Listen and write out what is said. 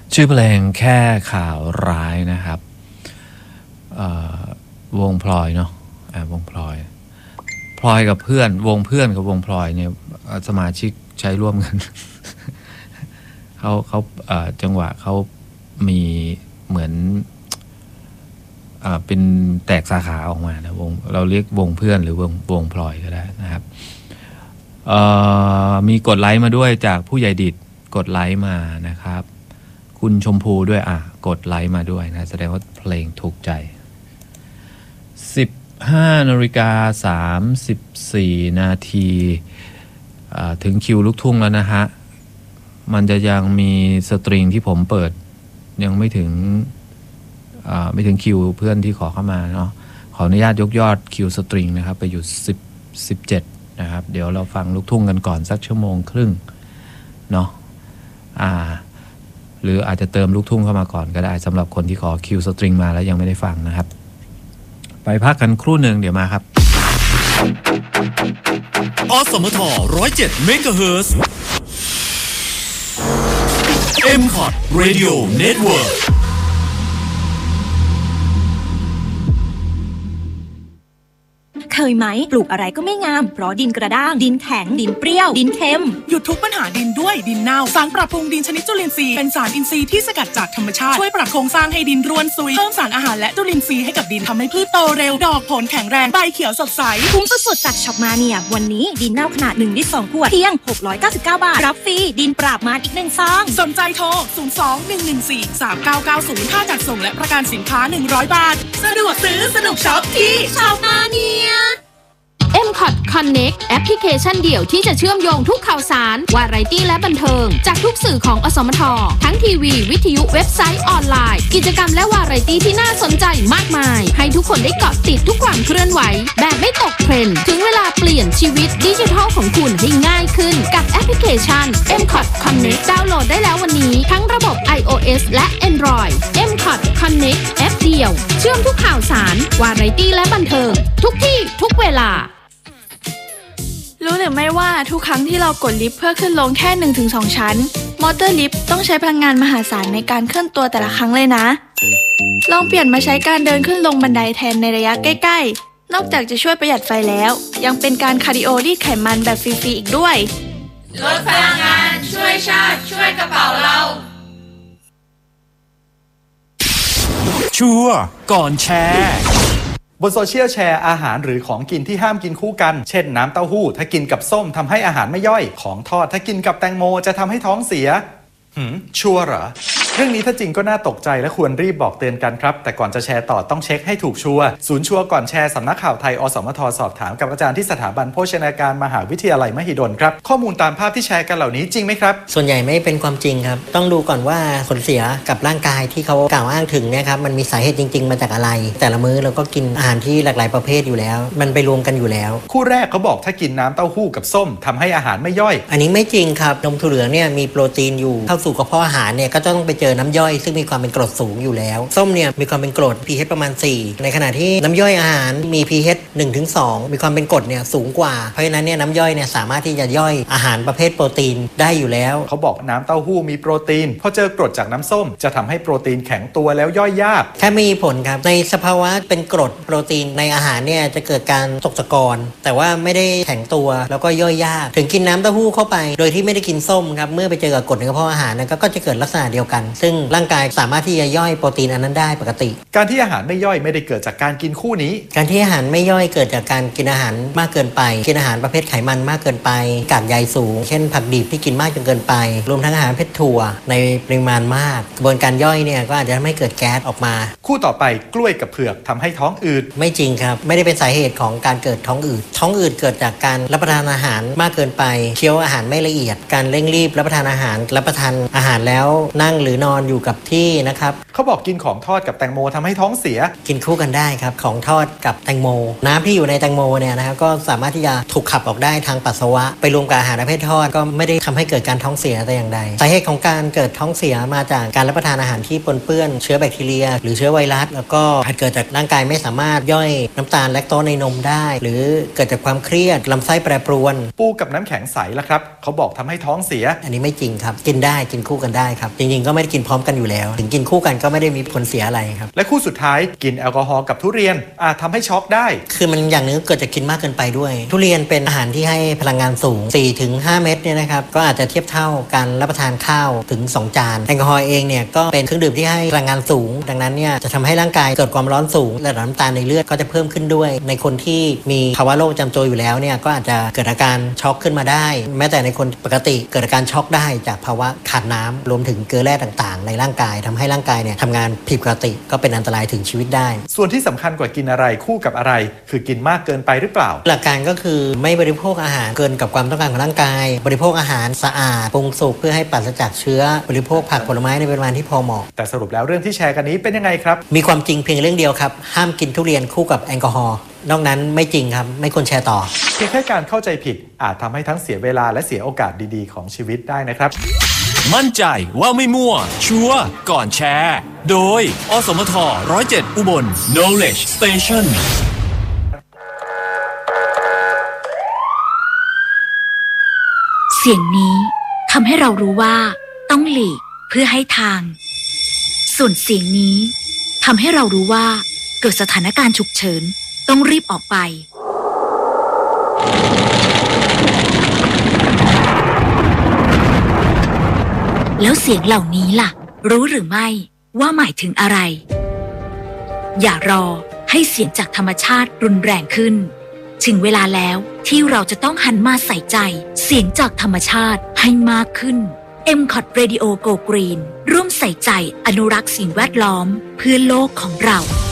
ชื่อเพลงแค่ข่าวร้ายนะครับวงพลอยเนาะวงพลอยกับเพื่อนวงเพื่อนกับวงพลอยเนี่ยสมาชิกใช้ร่วมกัน เขาจังหวะเขามีเหมือนเป็นแตกสาขาออกมานะวงเราเรียกวงเพื่อนหรือวงพลอยก็ได้นะครับมีกดไลค์มาด้วยจากผู้ใหญ่ดิดกดไลค์มานะครับคุณชมพูด้วยกดไลค์มาด้วยนะแสดงว่าเพลงถูกใจ 15:34 นาทีถึงคิวลูกทุ่งแล้วนะฮะมันจะยังมีสตริงที่ผมเปิดยังไม่ถึงคิวเพื่อนที่ขอเข้ามาเนาะขออนุญาตยกยอดคิวสตริงนะครับไปอยู่17นะครับเดี๋ยวเราฟังลูกทุ่งกันก่อนสักชั่วโมงครึ่งเนาะหรืออาจจะเติมลูกทุ่งเข้ามาก่อนก็ได้สำหรับคนที่ขอคิวสตริงมาแล้วยังไม่ได้ฟังนะครับไปพักกันครู่หนึ่งเดี๋ยวมาครับอสมท107 เมกะเฮิรตซ์ M-Hot Radio Network เคยไหมปลูกอะไรก็ไม่งามเพราะดินกระด้างดินแข็งดินเปรี้ยวดินเค็มหยุดทุกปัญหาดินด้วยดินเน่าสารปรับปรุงดินชนิดจุลินทรีย์เป็นสารอินทรีย์ที่สกัดจากธรรมชาติช่วยปรับโครงสร้างให้ดินร่วนซุยเพิ่มสารอาหารและจุลินทรีย์ให้กับดินทำให้พืชโตเร็วดอกผลแข็งแรงใบเขียวสดใสคุ้มสุดๆจากช็อปมาเนียวันนี้ดินเน่าขนาด1 ลิตร 2 ขวดเพียง699 บาทรับฟรีดินปราบมารอีก1 ซองสนใจโทร02-114-3990ค่าจัดส่งและประกันสินค้า100 บาทสะดวกซื้อสนุกช็อปที่ช็อปมาเนีย M-Hot Connect แอปพลิเคชันเดี่ยวที่จะเชื่อมโยงทุกข่าวสารวาไรตี้และบันเทิงจากทุกสื่อของอสมททั้งทีวีวิทยุเว็บไซต์ออนไลน์กิจกรรมและวาไรตี้ที่น่าสนใจมากมายให้ทุกคนได้เกาะติดทุกความเคลื่อนไหวแบบไม่ตกเทรนด์ถึงเวลาเปลี่ยนชีวิตดิจิทัลของคุณให้ง่ายขึ้นกับแอปพลิเคชัน M-Hot Connect ดาวน์โหลดได้แล้ววันนี้ทั้งระบบ iOS และ Android M-Hot Connect แอปเดียวเชื่อมทุกข่าวสารวาไรตี้และบันเทิงทุกที่ทุกเวลารู้หรือไม่ว่าทุกครั้งที่เรากดลิฟต์เพื่อขึ้นลงแค่ 1-2 ชั้นมอเตอร์ลิฟต์ต้องใช้พลังงานมหาศาลในการเคลื่อนตัวแต่ละครั้งเลยนะลองเปลี่ยนมาใช้การเดินขึ้นลงบันไดแทนในระยะใกล้ๆนอกจากจะช่วยประหยัดไฟแล้วยังเป็นการคาร์ดิโอรีดไขมันแบบฟรีๆอีกด้วยลดพลังงานช่วยชาติช่วยกระเป๋าเราชัวร์ก่อนแชร์บนโซเชียลแชร์อาหารหรือของกินที่ห้ามกินคู่กันเช่นน้ำเต้าหู้ถ้ากินกับส้มทำให้อาหารไม่ย่อยของทอดถ้ากินกับแตงโมจะทำให้ท้องเสียชัวร์เหรอเรื่องนี้ถ้าจริงก็น่าตกใจและควรรีบบอกเตือนกันครับแต่ก่อนจะแชร์ต่อต้องเช็คให้ถูกชัวร์ศูนย์ชัวร์ก่อนแชร์สำนักข่าวไทยอสมทสอบถามกับอาจารย์ที่สถาบันโภชนาการมหาวิทยาลัยมหิดลครับข้อมูลตามภาพที่แชร์กันเหล่านี้จริงไหมครับส่วนใหญ่ไม่เป็นความจริงครับต้องดูก่อนว่าผลเสียกับร่างกายที่เขากล่าวอ้างถึงเนี่ยครับมันมีสาเหตุจริงๆมาจากอะไรแต่ละมื้อเราก็กินอาหารที่หลากหลายประเภทอยู่แล้วมันไปรวมกันอยู่แล้วคู่แรกเขาบอกถ้ากินน้ำเต้าหู้กับส้มทำให้อาหารไม่ย่อยอันนี้ไม่จริงครับนมถั่วเหลืองเนี่ยมีโปรตีนอยู่เข้าสู่กระเพาะอาหารเนี่ยก็ต้องไปเจอน้ำย่อยซึ่งมีความเป็นกรดสูงอยู่แล้วส้มเนี่ยมีความเป็นกรด pH ประมาณ4ในขณะที่น้ำย่อยอาหารมี pH 1-2 มีความเป็นกรดเนี่ยสูงกว่าเพราะฉะนั้นเนี่ยน้ำย่อยเนี่ยสามารถที่จะย่อยอาหารประเภทโปรตีนได้อยู่แล้วเขาบอกน้ำเต้าหู้มีโปรตีนพอเจอกรดจากน้ำส้มจะทำให้โปรตีนแข็งตัวแล้วย่อยยากแค่มีผลครับในสภาวะเป็นกรดโปรตีนในอาหารเนี่ยจะเกิดการตกตะกอนแต่ว่าไม่ได้แข็งตัวแล้วก็ย่อยยากถึงกินน้ำเต้าหู้เข้าไปโดยที่ไม่ได้กินส้มครับเมื่อไปเจอกับกรดในกระเพาะอาหารเนี่ยก็จะเกิดลักษณะเดียวกันซึ่งร่างกายสามารถที่จะย่อยโปรตีนอันนั้นได้ปกติการที่อาหารไม่ย่อยไม่ได้เกิดจากการกินคู่นี้การที่อาหารไม่ย่อยเกิดจากการกินอาหารมากเกินไปกินอาหารประเภทไขมันมากเกินไปกากใยสูงเช่นผักดิบที่กินมากจนเกินไปรวมทั้งอาหารประเภทถั่วในปริมาณมากกระบวนการย่อยเนี่ยก็อาจจะทำให้เกิดแก๊สออกมาคู่ต่อไปกล้วยกับเผือกทำให้ท้องอืดไม่จริงครับไม่ได้เป็นสาเหตุของการเกิดท้องอืดเกิดจากการรับประทานอาหารมากเกินไปเคี้ยวอาหารไม่ละเอียดการเร่งรีบรับประทานอาหารแล้วนั่งหรือนอนอยู่กับที่นะครับเขาบอกกินของทอดกับแตงโมทำให้ท้องเสียกินคู่กันได้ครับของทอดกับแตงโมน้ำที่อยู่ในแตงโมเนี่ยนะครับก็สามารถที่จะถูกขับออกได้ทางปัสสาวะไปรวมกับอาหารประเภททอดก็ไม่ได้ทำให้เกิดการท้องเสียแต่อย่างใดสาเหตุของการเกิดท้องเสียมาจากการรับประทานอาหารที่ปนเปื้อนเชื้อแบคทีเรียหรือเชื้อไวรัสแล้วก็อาจเกิดจากร่างกายไม่สามารถย่อยน้ำตาลแลคโตสในนมได้หรือเกิดจากความเครียดลำไส้แปรปรวนปูกับน้ำแข็งใสล่ะครับเขาบอกทำให้ท้องเสียอันนี้ไม่จริงครับกินได้กินคู่กันได้ครับจริงๆก็ไม่ได้กินพร้อมกันอยู่แล้วถึงกินคู่กันก็ไม่ได้มีผลเสียอะไรครับและคู่สุดท้ายกินแอลกอฮอล์กับทุเรียนอาจทำให้ช็อกได้คือมันอย่างนึงเกิดจากกินมากเกินไปด้วยทุเรียนเป็นอาหารที่ให้พลังงานสูง 4-5 เม็ดเนี่ยนะครับก็อาจจะเทียบเท่าการรับประทานข้าวถึง2จานแอลกอฮอล์เองเนี่ยก็เป็นเครื่องดื่มที่ให้พลังงานสูงดังนั้นเนี่ยจะทำให้ร่างกายเกิดความร้อนสูงระดับน้ำตาลในเลือดก็จะเพิ่มขึ้นด้วยในคนที่มีภาวะโรคประจำตัวอยู่แล้วเนี่ยก็อาจจะเกิดอาการช็อกขึ้นมาได้แม้แต่ในคนปกติเกิดอาการช็อกได้จากภาวะขาดน้ำรวมถึงเกลือแร่ต่างๆในร่างกายทำให้ร่างกายเนี่ยทำงานผิดปกติก็เป็นอันตรายถึงชีวิตได้ส่วนที่สำคัญกว่ากินอะไรคู่กับอะไรคือกินมากเกินไปหรือเปล่าหลักการก็คือไม่บริโภคอาหารเกินกับความต้องการของร่างกายบริโภคอาหารสะอาดปรุงสุกเพื่อให้ปราศจากเชื้อบริโภคผักผลไม้ในปริมาณที่พอเหมาะแต่สรุปแล้วเรื่องที่แชร์กันนี้เป็นยังไงครับมีความจริงเพียงเรื่องเดียวครับห้ามกินทุเรียนคู่กับแอลกอฮอล์นอกนั้นไม่จริงครับไม่ควรแชร์ต่อเพียงแค่การเข้าใจผิดอาจทำให้ทั้งเสียเวลาและเสียโอกาสดีๆของชีวิตได้นะครับมั่นใจว่าไม่มั่วชัวร์ก่อนแชร์โดยอสมท107อุบล Knowledge Station เสียงนี้ทำให้เรารู้ว่าต้องหลีกเพื่อให้ทางส่วนเสียงนี้ทำให้เรารู้ว่าเกิดสถานการณ์ฉุกเฉินต้องรีบออกไปแล้วเสียงเหล่านี้ล่ะรู้หรือไม่ว่าหมายถึงอะไรอย่ารอให้เสียงจากธรรมชาติรุนแรงขึ้นถึงเวลาแล้วที่เราจะต้องหันมาใส่ใจเสียงจากธรรมชาติให้มากขึ้น MCOT Radio Go Green ร่วมใส่ใจอนุรักษ์สิ่งแวดล้อมเพื่อโลกของเรา